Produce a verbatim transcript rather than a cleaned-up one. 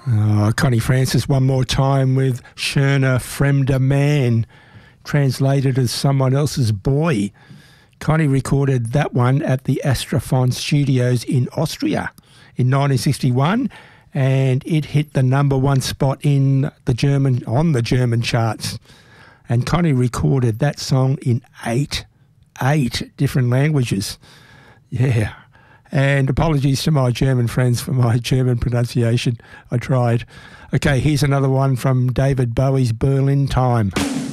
Oh, Connie Francis one more time with Schöner Fremder Man, translated as Someone Else's Boy. Connie recorded that one at the Astrophon Studios in Austria in nineteen sixty-one, and it hit the number one spot in the German on the German charts. And Connie recorded that song in eight, eight different languages. Yeah. And apologies to my German friends for my German pronunciation. I tried. Okay, here's another one from David Bowie's Berlin Time.